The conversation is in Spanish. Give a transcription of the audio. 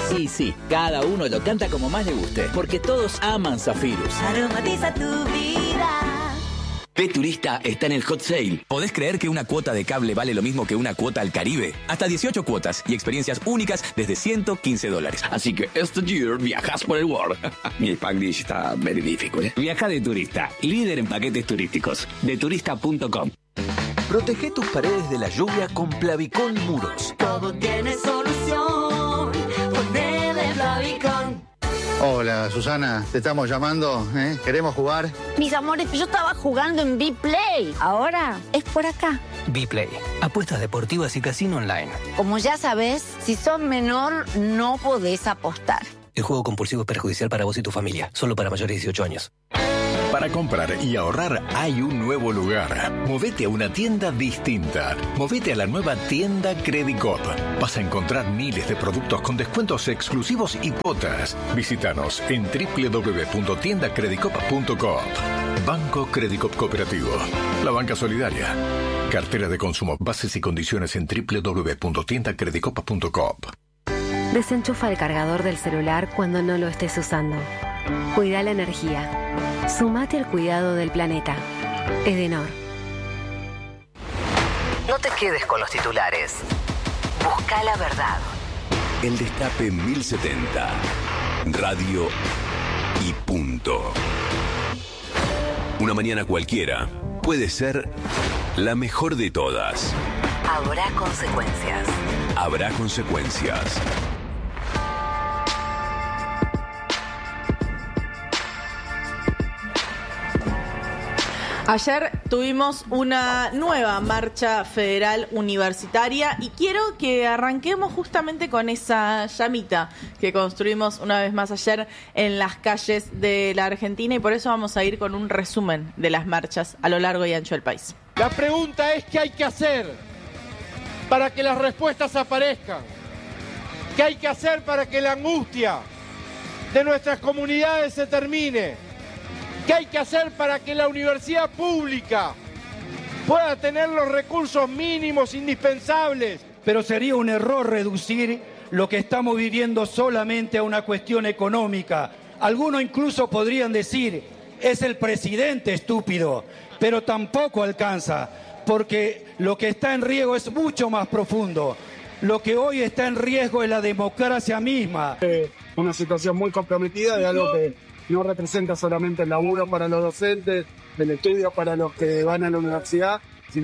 Y sí, cada uno lo canta como más le guste, porque todos aman Zafirus. Aromatiza tu vida. P-Turista está en el Hot Sale. ¿Podés creer que una cuota de cable vale lo mismo que una cuota al Caribe? Hasta 18 cuotas y experiencias únicas desde $115. Así que este year viajas por el world. Mi Spanglish está very difficult, ¿eh? Viaja de turista, líder en paquetes turísticos. Deturista.com. Protege tus paredes de la lluvia con Plavicón Muros. Todo tiene solución. Ponele Plavicón. Hola, Susana, te estamos llamando, ¿eh? ¿Queremos jugar? Mis amores, yo estaba jugando en B-Play. Ahora es por acá. B-Play. Apuestas deportivas y casino online. Como ya sabes, si sos menor, no podés apostar. El juego compulsivo es perjudicial para vos y tu familia. Solo para mayores de 18 años. Para comprar y ahorrar hay un nuevo lugar. Movete a una tienda distinta. Movete a la nueva tienda Credicop. Vas a encontrar miles de productos con descuentos exclusivos y cuotas. Visítanos en www.tiendacredicop.coop. Banco Credicop Cooperativo. La banca solidaria. Cartera de consumo. Bases y condiciones en www.tiendacredicop.coop. Desenchufa el cargador del celular cuando no lo estés usando. Cuida la energía. Sumate al cuidado del planeta. Edenor. No te quedes con los titulares. Busca la verdad. El Destape 1070. Radio y punto. Una mañana cualquiera puede ser la mejor de todas. Habrá consecuencias. Habrá consecuencias. Ayer tuvimos una nueva marcha federal universitaria y quiero que arranquemos justamente con esa llamita que construimos una vez más ayer en las calles de la Argentina, y por eso vamos a ir con un resumen de las marchas a lo largo y ancho del país. La pregunta es: ¿qué hay que hacer para que las respuestas aparezcan? ¿Qué hay que hacer para que la angustia de nuestras comunidades se termine? ¿Qué hay que hacer para que la universidad pública pueda tener los recursos mínimos indispensables? Pero sería un error reducir lo que estamos viviendo solamente a una cuestión económica. Algunos incluso podrían decir, es el presidente estúpido, pero tampoco alcanza, porque lo que está en riesgo es mucho más profundo. Lo que hoy está en riesgo es la democracia misma. Una situación muy comprometida de algo que no representa solamente el laburo para los docentes, el estudio para los que van a la universidad,